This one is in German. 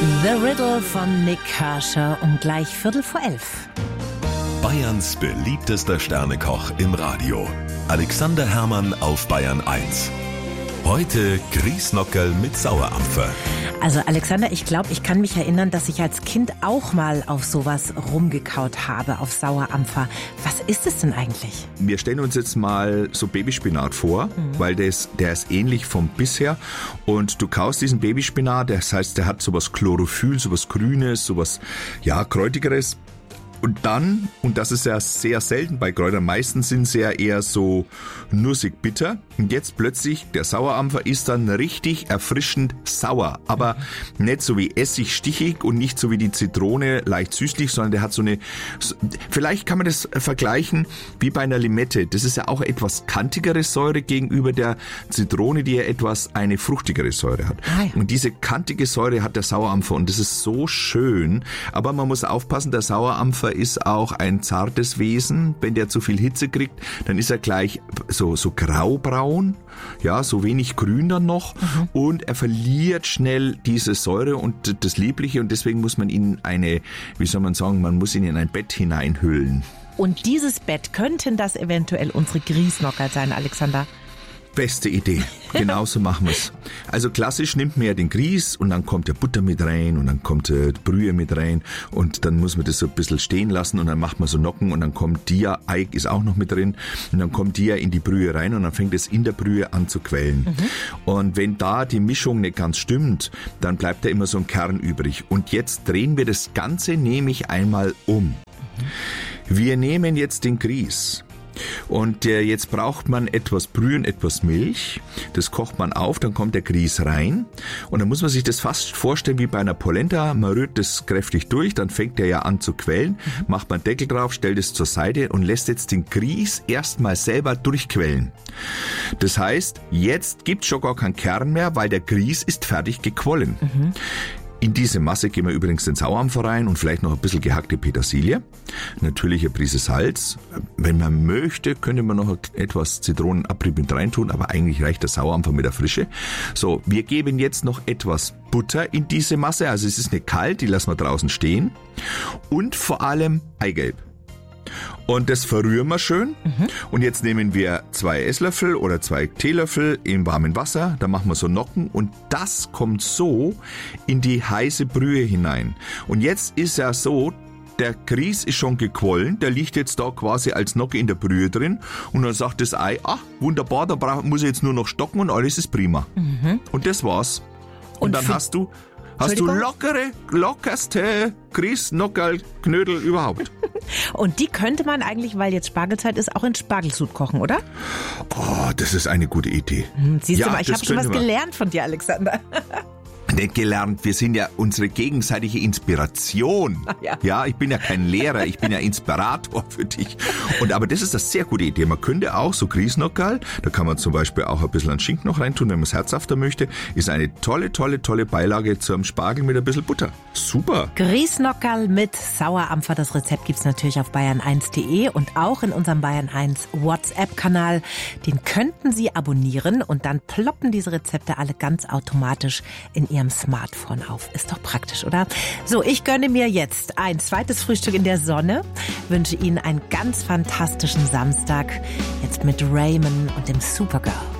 The Riddle von Nick Kershaw um gleich 11:15. Bayerns beliebtester Sternekoch im Radio. Alexander Herrmann auf Bayern 1. Heute Grießnockerl mit Sauerampfer. Also Alexander, ich glaube, ich kann mich erinnern, dass ich als Kind auch mal auf sowas rumgekaut habe, auf Sauerampfer. Was ist es denn eigentlich? Wir stellen uns jetzt mal so Babyspinat vor, weil der ist ähnlich vom Biss her. Und du kaust diesen Babyspinat, das heißt, der hat sowas Chlorophyll, sowas Grünes, sowas, ja, Kräutigeres. Und dann, und das ist ja sehr selten bei Kräutern, meistens sind sie ja eher so nussig bitter. Und jetzt plötzlich, der Sauerampfer ist dann richtig erfrischend sauer. Aber nicht so wie Essig stichig und nicht so wie die Zitrone leicht süßlich, sondern der hat so eine, vielleicht kann man das vergleichen wie bei einer Limette. Das ist ja auch etwas kantigere Säure gegenüber der Zitrone, die ja etwas eine fruchtigere Säure hat. Ah ja. Und diese kantige Säure hat der Sauerampfer und das ist so schön. Aber man muss aufpassen, der Sauerampfer ist auch ein zartes Wesen. Wenn der zu viel Hitze kriegt, dann ist er gleich so graubraun, ja, so wenig grün dann noch. Und er verliert schnell diese Säure und das Liebliche und deswegen muss man ihn man muss ihn in ein Bett hineinhüllen. Und dieses Bett, könnten das eventuell unsere Grießnockerl sein, Alexander? Beste Idee. Genauso machen wir's. Also klassisch nimmt man ja den Grieß und dann kommt der Butter mit rein und dann kommt die Brühe mit rein und dann muss man das so ein bisschen stehen lassen und dann macht man so Nocken und dann kommt Ei ist auch noch mit drin und dann kommt in die Brühe rein und dann fängt es in der Brühe an zu quellen. Und wenn da die Mischung nicht ganz stimmt, dann bleibt da immer so ein Kern übrig. Und jetzt drehen wir das Ganze nämlich einmal um. Wir nehmen jetzt den Grieß. Und jetzt braucht man etwas Brühe und etwas Milch. Das kocht man auf, dann kommt der Grieß rein. Und dann muss man sich das fast vorstellen wie bei einer Polenta. Man rührt das kräftig durch, dann fängt der ja an zu quellen. Macht man Deckel drauf, stellt es zur Seite und lässt jetzt den Grieß erstmal selber durchquellen. Das heißt, jetzt gibt's schon gar keinen Kern mehr, weil der Grieß ist fertig gequollen. In diese Masse geben wir übrigens den Sauerampfer rein und vielleicht noch ein bisschen gehackte Petersilie. Natürlich eine Prise Salz. Wenn man möchte, könnte man noch etwas Zitronenabrieb mit reintun, aber eigentlich reicht der Sauerampfer mit der Frische. So, wir geben jetzt noch etwas Butter in diese Masse. Also es ist nicht kalt, die lassen wir draußen stehen. Und vor allem Eigelb. Und das verrühren wir schön. Und jetzt nehmen wir 2 Esslöffel oder 2 Teelöffel im warmen Wasser. Da machen wir so Nocken und das kommt so in die heiße Brühe hinein. Und jetzt ist ja so, der Grieß ist schon gequollen, der liegt jetzt da quasi als Nocke in der Brühe drin. Und dann sagt das Ei, wunderbar, da muss ich jetzt nur noch stocken und alles ist prima. Und das war's. Und dann hast du lockerste Grießnockerl-Knödel überhaupt. Und die könnte man eigentlich, weil jetzt Spargelzeit ist, auch in Spargelsud kochen, oder? Oh, das ist eine gute Idee. Siehst du mal, ich habe schon was gelernt von dir, Alexander. Nicht gelernt, wir sind ja unsere gegenseitige Inspiration. Ja, ich bin ja kein Lehrer, ich bin ja Inspirator für dich. Aber das ist eine sehr gute Idee. Man könnte auch so Grießnockerl, da kann man zum Beispiel auch ein bisschen an Schinken noch reintun, wenn man es herzhafter möchte, ist eine tolle Beilage zum Spargel mit ein bisschen Butter. Super. Grießnockerl mit Sauerampfer, das Rezept gibt's natürlich auf bayern1.de und auch in unserem Bayern 1 WhatsApp-Kanal. Den könnten Sie abonnieren und dann ploppen diese Rezepte alle ganz automatisch in Ihrem Smartphone auf. Ist doch praktisch, oder? So, ich gönne mir jetzt ein zweites Frühstück in der Sonne, wünsche Ihnen einen ganz fantastischen Samstag, jetzt mit Raymond und dem Supergirl.